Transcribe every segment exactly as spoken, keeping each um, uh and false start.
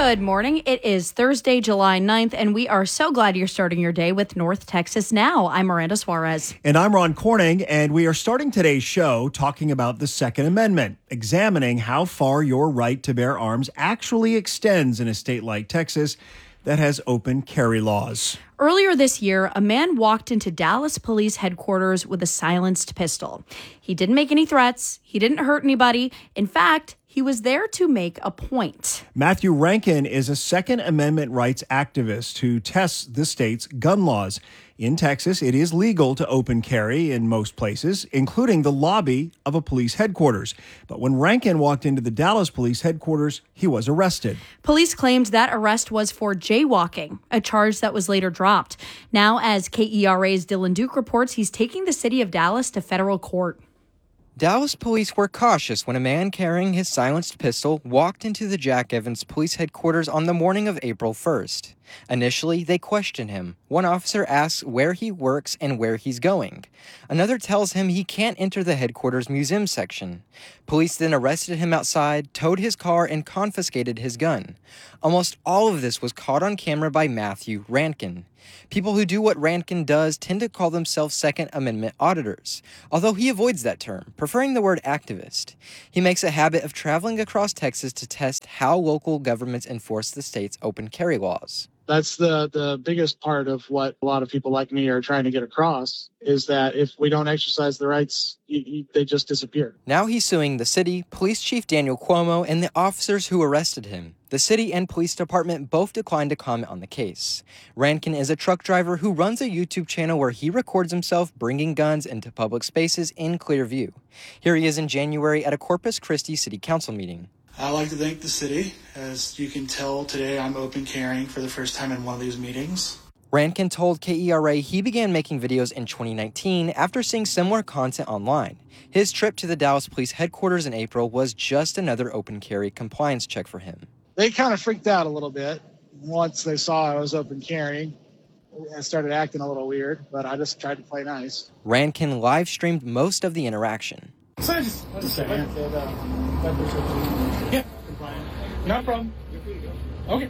Good morning. It is Thursday, July ninth, and we are so glad you're starting your day with North Texas Now. I'm Miranda Suarez. And I'm Ron Corning, and we are starting today's show talking about the Second Amendment, examining how far your right to bear arms actually extends in a state like Texas that has open carry laws. Earlier this year, a man walked into Dallas Police Headquarters with a silenced pistol. He didn't make any threats. He didn't hurt anybody. In fact, he was there to make a point. Matthew Rankin is a Second Amendment rights activist who tests the state's gun laws. In Texas, it is legal to open carry in most places, including the lobby of a police headquarters. But when Rankin walked into the Dallas Police Headquarters, he was arrested. Police claimed that arrest was for jaywalking, a charge that was later dropped. Now, as K E R A's Dylan Duke reports, he's taking the city of Dallas to federal court. Dallas police were cautious when a man carrying his silenced pistol walked into the Jack Evans Police Headquarters on the morning of April first. Initially, they question him. One officer asks where he works and where he's going. Another tells him he can't enter the headquarters museum section. Police then arrested him outside, towed his car, and confiscated his gun. Almost all of this was caught on camera by Matthew Rankin. People who do what Rankin does tend to call themselves Second Amendment auditors, although he avoids that term, preferring the word activist. He makes a habit of traveling across Texas to test how local governments enforce the state's open carry laws. That's the, the biggest part of what a lot of people like me are trying to get across, is that if we don't exercise the rights, you, you, they just disappear. Now he's suing the city, Police Chief Daniel Cuomo, and the officers who arrested him. The city and police department both declined to comment on the case. Rankin is a truck driver who runs a YouTube channel where he records himself bringing guns into public spaces in clear view. Here he is in January at a Corpus Christi City Council meeting. I'd like to thank the city. As you can tell, today I'm open carrying for the first time in one of these meetings. Rankin told K E R A he began making videos in twenty nineteen after seeing similar content online. His trip to the Dallas Police Headquarters in April was just another open carry compliance check for him. They kind of freaked out a little bit once they saw I was open carrying. I started acting a little weird, but I just tried to play nice. Rankin live streamed most of the interaction. So I just, just say, yeah. yeah, no problem. Okay.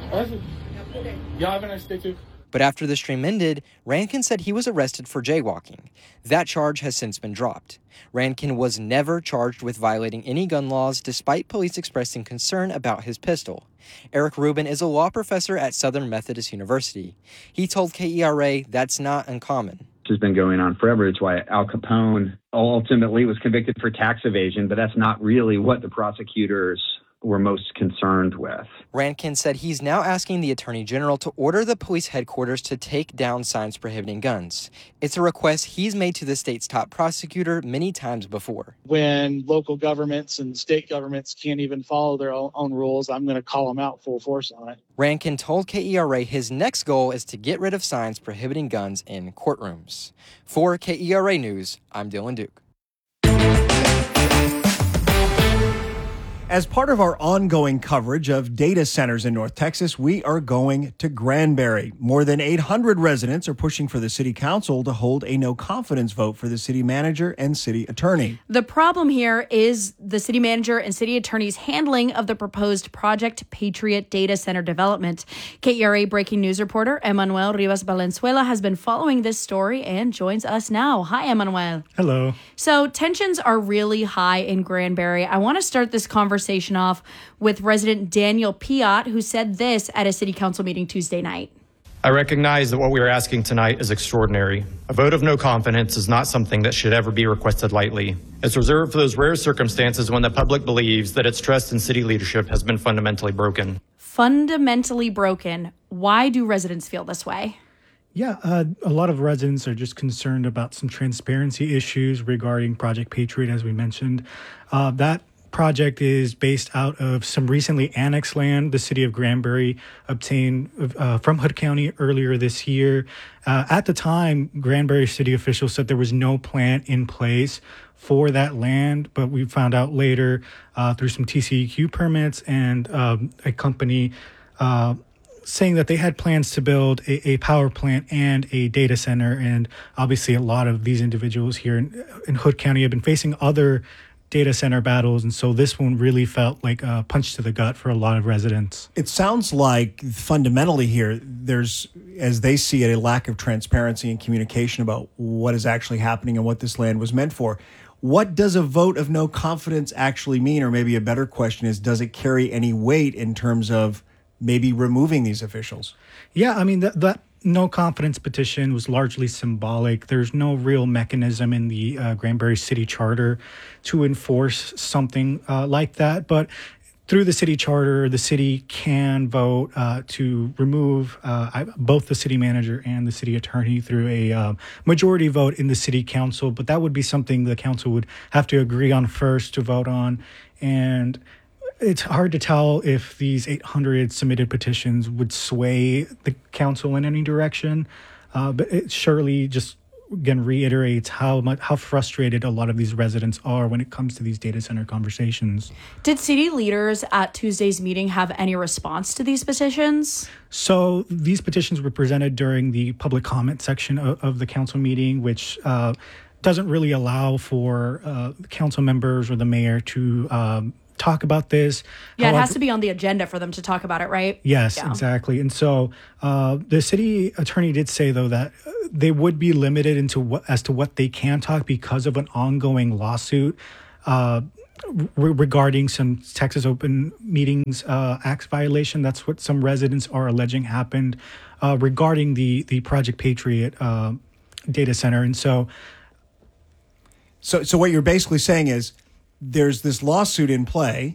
Y'all have a nice day too. But after the stream ended, Rankin said he was arrested for jaywalking. That charge has since been dropped. Rankin was never charged with violating any gun laws, despite police expressing concern about his pistol. Eric Rubin is a law professor at Southern Methodist University. He told K E R A that's not uncommon. Has been going on forever. It's why Al Capone ultimately was convicted for tax evasion, but that's not really what the prosecutors were most concerned with. Rankin said he's now asking the Attorney General to order the police headquarters to take down signs prohibiting guns. It's a request he's made to the state's top prosecutor many times before. When local governments and state governments can't even follow their own, own rules, I'm going to call them out full force on it. Rankin told K E R A his next goal is to get rid of signs prohibiting guns in courtrooms. For K E R A News, I'm Dylan Duke. As part of our ongoing coverage of data centers in North Texas, we are going to Granbury. More than eight hundred residents are pushing for the city council to hold a no-confidence vote for the city manager and city attorney. The problem here is the city manager and city attorney's handling of the proposed Project Patriot data center development. K E R A breaking news reporter Emmanuel Rivas Valenzuela has been following this story and joins us now. Hi, Emmanuel. Hello. So tensions are really high in Granbury. I want to start this conversation Conversation off with resident Daniel Piot, who said this at a city council meeting Tuesday night. I recognize that what we are asking tonight is extraordinary. A vote of no confidence is not something that should ever be requested lightly. It's reserved for those rare circumstances when the public believes that its trust in city leadership has been fundamentally broken. Fundamentally broken. Why do residents feel this way? Yeah, uh, a lot of residents are just concerned about some transparency issues regarding Project Patriot, as we mentioned. Uh, that project is based out of some recently annexed land the city of Granbury obtained uh, from Hood County earlier this year. Uh, at the time, Granbury city officials said there was no plan in place for that land, but we found out later uh, through some T C E Q permits and um, a company uh, saying that they had plans to build a, a power plant and a data center. And obviously a lot of these individuals here in, in Hood County have been facing other data center battles. And so this one really felt like a punch to the gut for a lot of residents. It sounds like fundamentally here, there's, as they see it, a lack of transparency and communication about what is actually happening and what this land was meant for. What does a vote of no confidence actually mean? Or maybe a better question is, does it carry any weight in terms of maybe removing these officials? Yeah, I mean, that, that no confidence petition was largely symbolic. There's no real mechanism in the uh, Granbury City Charter to enforce something uh, like that. But through the city charter, the city can vote uh, to remove uh, both the city manager and the city attorney through a uh, majority vote in the city council. But that would be something the council would have to agree on first to vote on. And it's hard to tell if these eight hundred submitted petitions would sway the council in any direction. Uh, but it surely just, again, reiterates how much how frustrated a lot of these residents are when it comes to these data center conversations. Did city leaders at Tuesday's meeting have any response to these petitions? So these petitions were presented during the public comment section of, of the council meeting, which uh, doesn't really allow for uh, council members or the mayor to um, talk about this. Yeah, However, it has to be on the agenda for them to talk about it, right? Yes, yeah. exactly. And so uh, the city attorney did say, though, that they would be limited into what, as to what they can talk because of an ongoing lawsuit uh, re- regarding some Texas Open Meetings uh, Act violation. That's what some residents are alleging happened uh, regarding the the Project Patriot uh, data center. And so, so, so what you're basically saying is, there's this lawsuit in play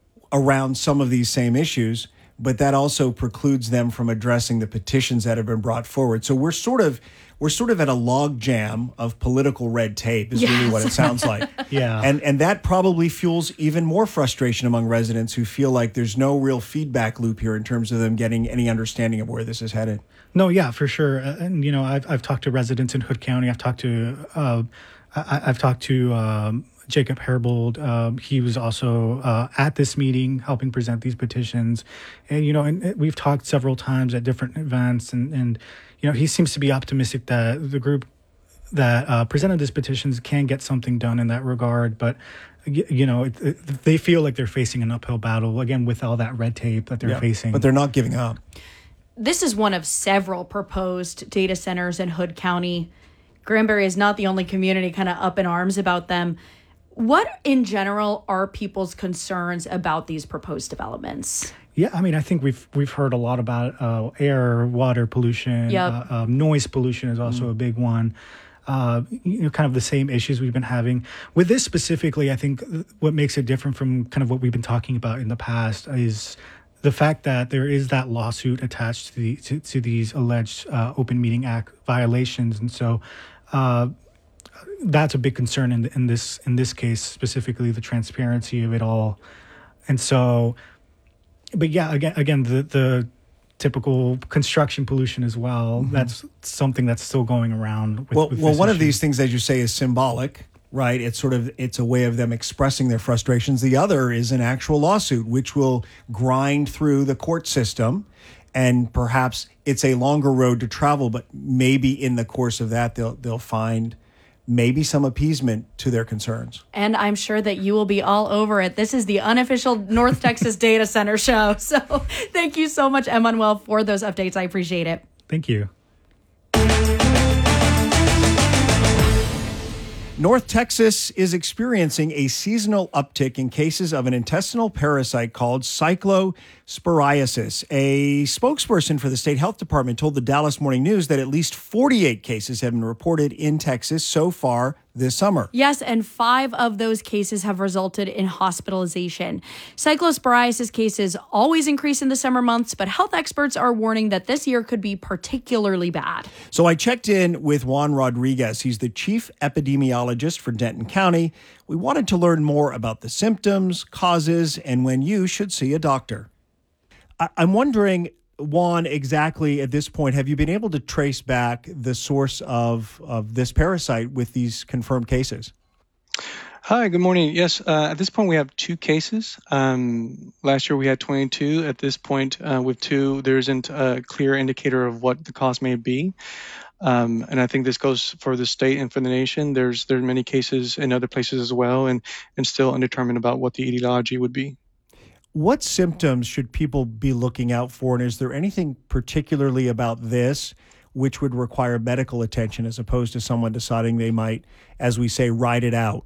around some of these same issues, but that also precludes them from addressing the petitions that have been brought forward. So we're sort of we're sort of at a log jam of political red tape is yes. really what it sounds like. Yeah. And and that probably fuels even more frustration among residents who feel like there's no real feedback loop here in terms of them getting any understanding of where this is headed. No, yeah, for sure. Uh, and, you know, I've, I've talked to residents in Hood County. I've talked to, uh, I, I've talked to, um, Jacob Herbold. Um, he was also uh, at this meeting helping present these petitions. And, you know, and we've talked several times at different events. And, and you know, he seems to be optimistic that the group that uh, presented these petitions can get something done in that regard. But, you know, it, it, they feel like they're facing an uphill battle, again, with all that red tape that they're yeah, facing. But they're not giving up. This is one of several proposed data centers in Hood County. Granbury is not the only community kind of up in arms about them. What, in general, are people's concerns about these proposed developments? Yeah, I mean, I think we've we've heard a lot about uh, air, water pollution. Yep. Uh, uh, noise pollution is also mm. a big one. Uh, you know, kind of the same issues we've been having. With this specifically, I think what makes it different from kind of what we've been talking about in the past is the fact that there is that lawsuit attached to the to, to these alleged uh, Open Meeting Act violations, and so. Uh, That's a big concern in in this in this case, specifically the transparency of it all, and so, but yeah, again, again, the the typical construction pollution as well. Mm-hmm. That's something that's still going around. With, well, with well, this one issue. of these things, as you say, is symbolic, right? It's sort of it's a way of them expressing their frustrations. The other is an actual lawsuit, which will grind through the court system. And perhaps it's a longer road to travel, but maybe in the course of that, they'll they'll find maybe some appeasement to their concerns. And I'm sure that you will be all over it. This is the unofficial North Texas Data Center show. So thank you so much, Emmanuel, for those updates. I appreciate it. Thank you. North Texas is experiencing a seasonal uptick in cases of an intestinal parasite called cyclosporiasis. A spokesperson for the state health department told the Dallas Morning News that at least forty-eight cases have been reported in Texas so far this summer. Yes, and five of those cases have resulted in hospitalization. Cyclosporiasis cases always increase in the summer months, but health experts are warning that this year could be particularly bad. So I checked in with Juan Rodriguez. He's the chief epidemiologist for Denton County. We wanted to learn more about the symptoms, causes, and when you should see a doctor. I- I'm wondering, Juan, exactly at this point, have you been able to trace back the source of, of this parasite with these confirmed cases? Hi, good morning. Yes, uh, at this point we have two cases. Um, last year we had twenty-two. At this point, uh, with two, there isn't a clear indicator of what the cause may be. Um, and I think this goes for the state and for the nation. There's there are many cases in other places as well, and, and still undetermined about what the etiology would be. What symptoms should people be looking out for? And is there anything particularly about this which would require medical attention as opposed to someone deciding they might, as we say, ride it out?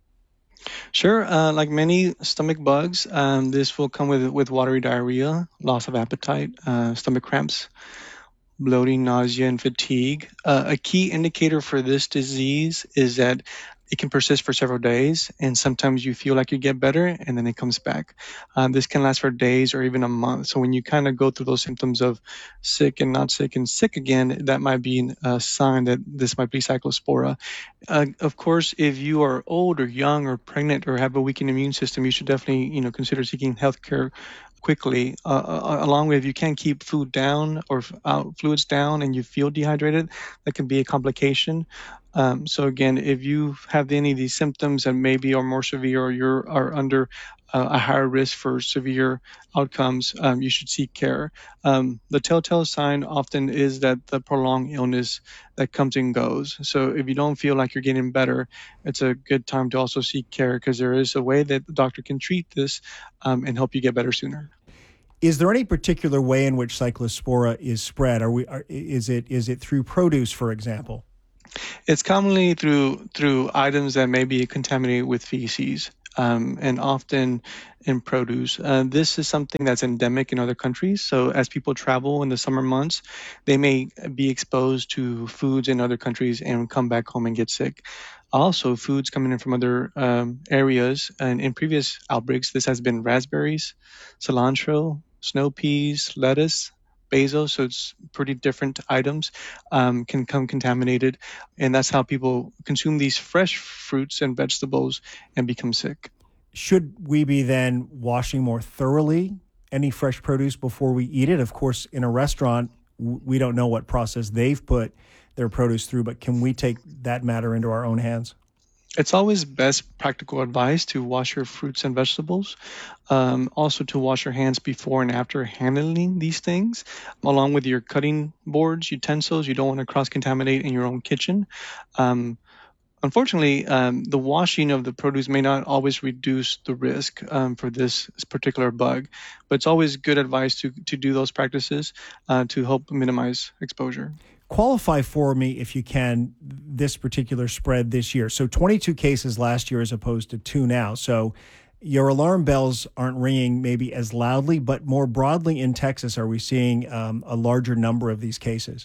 Sure. Uh, like many stomach bugs, um, this will come with with watery diarrhea, loss of appetite, uh, stomach cramps, bloating, nausea, and fatigue. Uh, a key indicator for this disease is that it can persist for several days, and sometimes you feel like you get better, and then it comes back. Um, this can last for days or even a month. So when you kind of go through those symptoms of sick and not sick and sick again, that might be a sign that this might be cyclospora. Uh, of course, if you are old or young or pregnant or have a weakened immune system, you should definitely, you know, consider seeking health care quickly. Uh, along with, if you can't keep food down or uh, fluids down and you feel dehydrated, that can be a complication. Um, so again, if you have any of these symptoms that maybe are more severe or you're are under uh, a higher risk for severe outcomes, um, you should seek care. Um, the telltale sign often is that the prolonged illness that comes and goes. So if you don't feel like you're getting better, it's a good time to also seek care, because there is a way that the doctor can treat this um, and help you get better sooner. Is there any particular way in which cyclospora is spread? Are we? Are, is it is it through produce, for example? It's commonly through through items that may be contaminated with feces, um, and often in produce. Uh, this is something that's endemic in other countries. So as people travel in the summer months, they may be exposed to foods in other countries and come back home and get sick. Also, foods coming in from other um, areas, and in previous outbreaks, this has been raspberries, cilantro, snow peas, lettuce, basil, so it's pretty different items, um, can come contaminated. And that's how people consume these fresh fruits and vegetables and become sick. Should we be then washing more thoroughly any fresh produce before we eat it? Of course, in a restaurant, we don't know what process they've put their produce through, but can we take that matter into our own hands? It's always best practical advice to wash your fruits and vegetables. Um, also to wash your hands before and after handling these things, along with your cutting boards, utensils. You don't want to cross-contaminate in your own kitchen. Um, unfortunately, um, the washing of the produce may not always reduce the risk um, for this particular bug, but it's always good advice to, to do those practices uh, to help minimize exposure. Qualify for me, if you can, this particular spread this year. So twenty-two cases last year as opposed to two now. So your alarm bells aren't ringing maybe as loudly, but more broadly in Texas, are we seeing um, a larger number of these cases?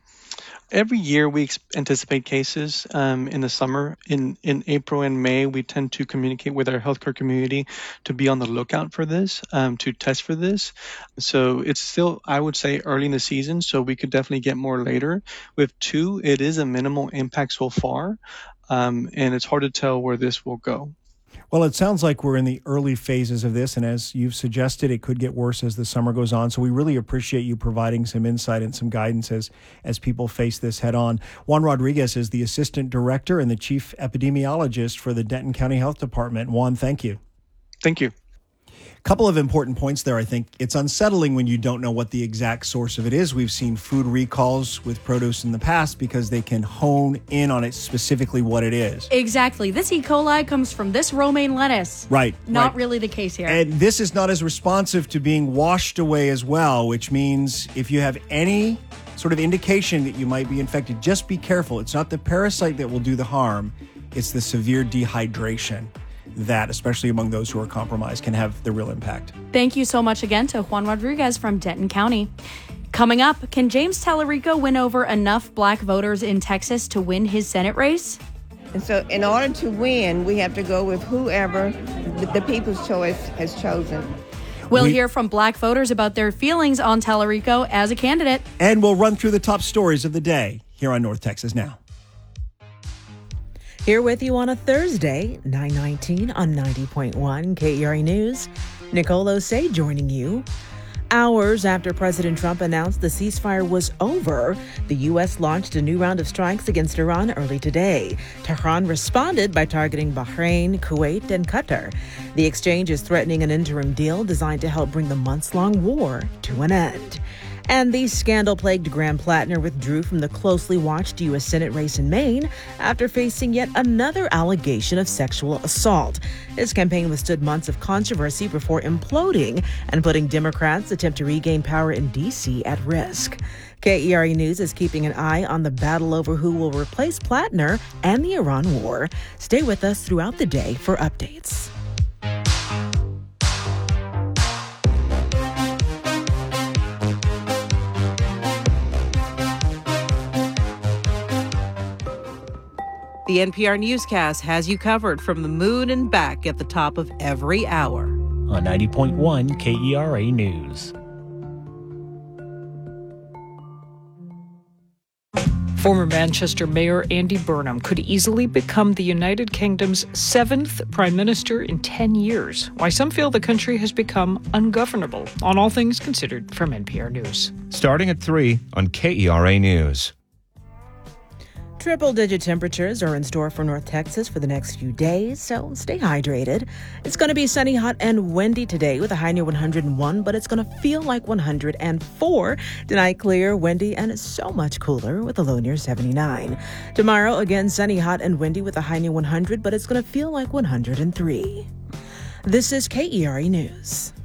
Every year we ex- anticipate cases um, in the summer. In, in April and May, we tend to communicate with our healthcare community to be on the lookout for this, um, to test for this. So it's still, I would say, early in the season, so we could definitely get more later. With two, it is a minimal impact so far, um, and it's hard to tell where this will go. Well, it sounds like we're in the early phases of this, and as you've suggested, it could get worse as the summer goes on. So we really appreciate you providing some insight and some guidance as, as people face this head on. Juan Rodriguez is the Assistant Director and the Chief Epidemiologist for the Denton County Health Department. Juan, thank you. Thank you. Couple of important points there, I think. It's unsettling when you don't know what the exact source of it is. We've seen food recalls with produce in the past because they can hone in on it specifically what it is. Exactly. This E. coli comes from this romaine lettuce. Right. Not right. really the case here. And this is not as responsive to being washed away as well, which means if you have any sort of indication that you might be infected, just be careful. It's not the parasite that will do the harm. It's the severe dehydration that, especially among those who are compromised, can have the real impact. Thank you so much again to Juan Rodriguez from Denton County. Coming up, can James Tallarico win over enough black voters in Texas to win his Senate race? And so in order to win, we have to go with whoever the people's choice has chosen. We'll we, hear from black voters about their feelings on Tallarico as a candidate. And we'll run through the top stories of the day here on North Texas Now. Here with you on a Thursday, nine nineteen on ninety point one K E R A News. Nicole Osei joining you. Hours after President Trump announced the ceasefire was over, the U S launched a new round of strikes against Iran early today. Tehran responded by targeting Bahrain, Kuwait, and Qatar. The exchange is threatening an interim deal designed to help bring the months-long war to an end. And the scandal-plagued Graham Plattner withdrew from the closely watched U S Senate race in Maine after facing yet another allegation of sexual assault. His campaign withstood months of controversy before imploding and putting Democrats' attempt to regain power in D C at risk. K E R A News is keeping an eye on the battle over who will replace Plattner and the Iran war. Stay with us throughout the day for updates. The N P R newscast has you covered from the moon and back at the top of every hour. On ninety point one K E R A News. Former Manchester Mayor Andy Burnham could easily become the United Kingdom's seventh Prime Minister in ten years. Why some feel the country has become ungovernable. On All Things Considered from N P R News. Starting at three on K E R A News. Triple-digit temperatures are in store for North Texas for the next few days, so stay hydrated. It's going to be sunny, hot, and windy today with a high near one hundred one, but it's going to feel like one hundred four. Tonight, clear, windy, and so much cooler with a low near seventy-nine. Tomorrow, again, sunny, hot, and windy with a high near one hundred, but it's going to feel like one hundred three. This is K E R A News.